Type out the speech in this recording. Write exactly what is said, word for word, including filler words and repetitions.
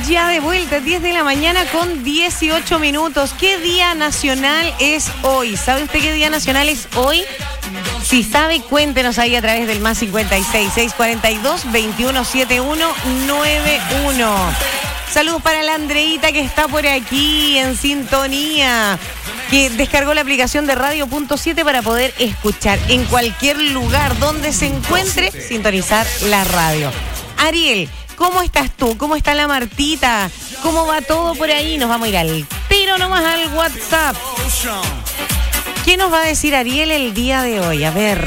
ya de vuelta, diez de la mañana con dieciocho minutos. ¿Qué día nacional es hoy? ¿Sabe usted qué día nacional es hoy? Si sabe, cuéntenos ahí a través del más cincuenta y seis, seiscientos cuarenta y dos, veintiuno setenta y uno noventa y uno. Saludos para la Andreita que está por aquí en sintonía, que descargó la aplicación de Radio Punto siete para poder escuchar en cualquier lugar donde se encuentre, sintonizar la radio. Ariel, ¿cómo estás tú? ¿Cómo está la Martita? ¿Cómo va todo por ahí? Nos vamos a ir al tiro nomás al WhatsApp. ¿Qué nos va a decir Ariel el día de hoy? A ver.